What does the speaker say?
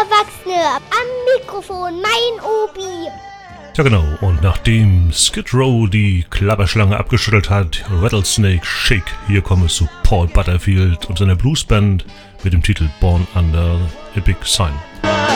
Erwachsene. Am Mikrofon mein Obi. Ja genau, und nachdem Skid Row die Klapperschlange abgeschüttelt hat, Rattlesnake Shake, hier kommt es zu Paul Butterfield und seiner Bluesband mit dem Titel Born Under a Big Sign.